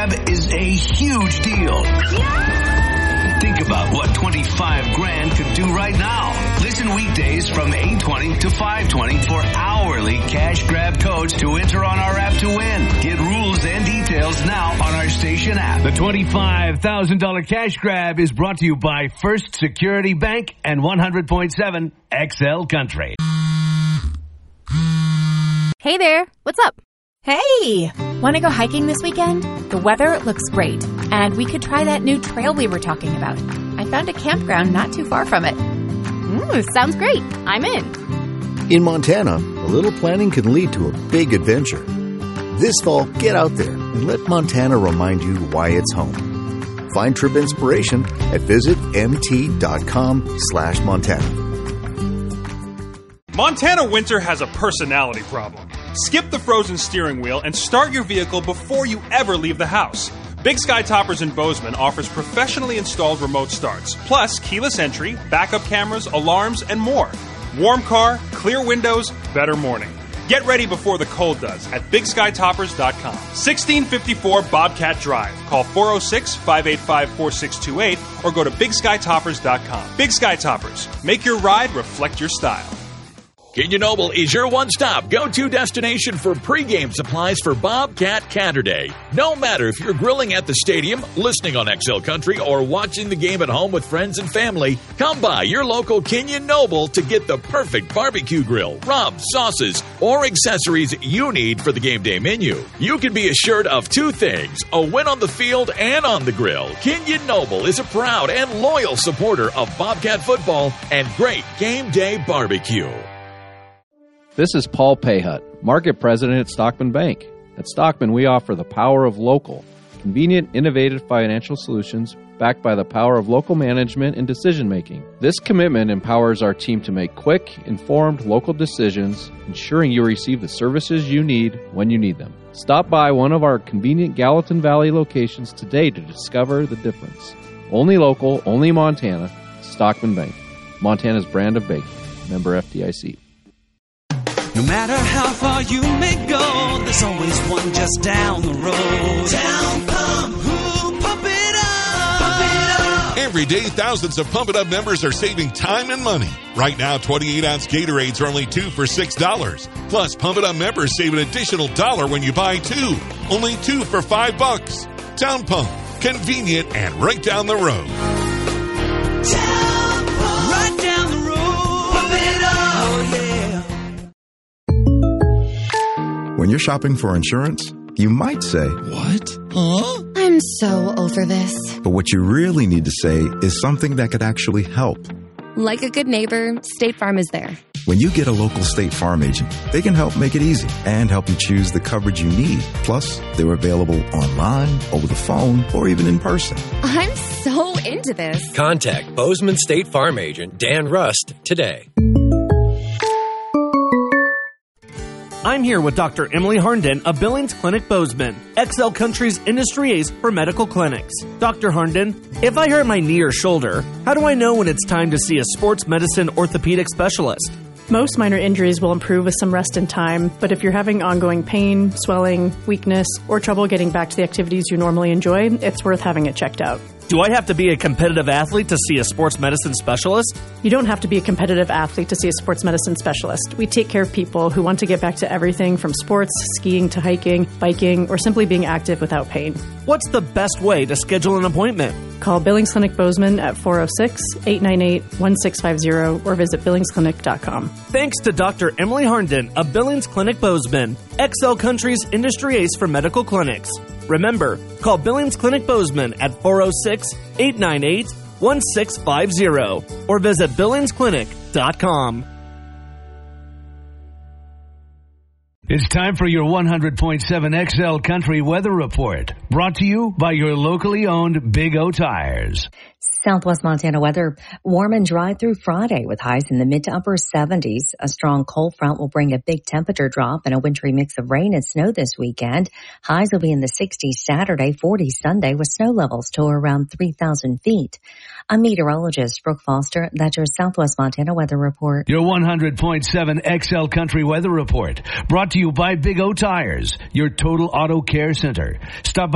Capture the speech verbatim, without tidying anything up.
grab is a huge deal. Yeah! Think about what twenty-five grand could do right now. Listen weekdays from eight twenty to five twenty for hourly cash grab codes to enter on our app to win. Get rules and details now on our station app. The twenty-five thousand dollars cash grab is brought to you by First Security Bank and one hundred point seven X L Country. Hey there, what's up? Hey! Want to go hiking this weekend? The weather looks great, and we could try that new trail we were talking about. I found a campground not too far from it. Ooh, sounds great. I'm in. In Montana, a little planning can lead to a big adventure. This fall, get out there and let Montana remind you why it's home. Find trip inspiration at visit mt.com slash Montana. Montana winter has a personality problem. Skip the frozen steering wheel and start your vehicle before you ever leave the house. Big Sky Toppers in Bozeman offers professionally installed remote starts, plus keyless entry, backup cameras, alarms, and more. Warm car, clear windows, better morning. Get ready before the cold does at big sky toppers dot com. sixteen fifty-four Bobcat Drive. Call four oh six, five eight five, four six two eight or go to big sky toppers dot com. Big Sky Toppers. Make your ride reflect your style. Kenyon Noble is your one-stop go-to destination for pregame supplies for Bobcat Canter Day. No matter if you're grilling at the stadium, listening on X L Country, or watching the game at home with friends and family, come by your local Kenyon Noble to get the perfect barbecue grill, rubs, sauces, or accessories you need for the game day menu. You can be assured of two things, a win on the field and on the grill. Kenyon Noble is a proud and loyal supporter of Bobcat football and great game day barbecue. This is Paul Payhut, Market President at Stockman Bank. At Stockman, we offer the power of local, convenient, innovative financial solutions backed by the power of local management and decision-making. This commitment empowers our team to make quick, informed local decisions, ensuring you receive the services you need when you need them. Stop by one of our convenient Gallatin Valley locations today to discover the difference. Only local, only Montana, Stockman Bank, Montana's brand of banking. Member F D I C. No matter how far you may go, there's always one just down the road. Down Pump, who pump it up, pump it up. Every day, thousands of Pump It Up members are saving time and money. Right now, twenty-eight ounce Gatorades are only two for six dollars. Plus, Pump It Up members save an additional dollar when you buy two. Only two for five bucks. Town Pump, convenient and right down the road. Town Pump, right down the road. Pump it up, oh yeah. When you're shopping for insurance, you might say, "What? Huh? I'm so over this." But what you really need to say is something that could actually help. Like a good neighbor, State Farm is there. When you get a local State Farm agent, they can help make it easy and help you choose the coverage you need. Plus, they're available online, over the phone, or even in person. I'm so into this. Contact Bozeman State Farm agent Dan Rust today. I'm here with Doctor Emily Harnden of Billings Clinic Bozeman, X L Country's industry ace for medical clinics. Doctor Harnden, if I hurt my knee or shoulder, how do I know when it's time to see a sports medicine orthopedic specialist? Most minor injuries will improve with some rest and time, but if you're having ongoing pain, swelling, weakness, or trouble getting back to the activities you normally enjoy, it's worth having it checked out. Do I have to be a competitive athlete to see a sports medicine specialist? You don't have to be a competitive athlete to see a sports medicine specialist. We take care of people who want to get back to everything from sports, skiing to hiking, biking, or simply being active without pain. What's the best way to schedule an appointment? Call Billings Clinic Bozeman at four oh six, eight nine eight, one six five zero or visit billings clinic dot com. Thanks to Doctor Emily Harnden of Billings Clinic Bozeman, X L Country's industry ace for medical clinics. Remember, call Billings Clinic Bozeman at four oh six, eight nine eight, one six five zero or visit billings clinic dot com. It's time for your one hundred point seven X L Country Weather Report, brought to you by your locally owned Big O Tires. Southwest Montana weather, warm and dry through Friday with highs in the mid to upper seventies. A strong cold front will bring a big temperature drop and a wintry mix of rain and snow this weekend. Highs will be in the sixties Saturday, forties Sunday with snow levels to around three thousand feet. I'm meteorologist Brooke Foster. That's your Southwest Montana weather report. Your one hundred point seven X L Country Weather Report, brought to you by Big O Tires, your total auto care center. Stop by